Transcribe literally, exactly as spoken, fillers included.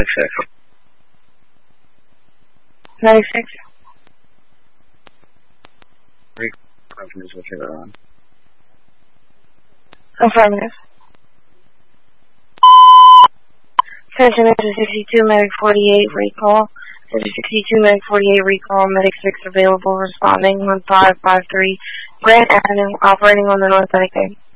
ninety-six. Affirmative. Attention, this is sixty-two, medic forty-eight, recall. This is sixty-two, medic forty-eight, recall, medic six available, responding, one five five three, Grant Avenue, operating on the North Atlantic.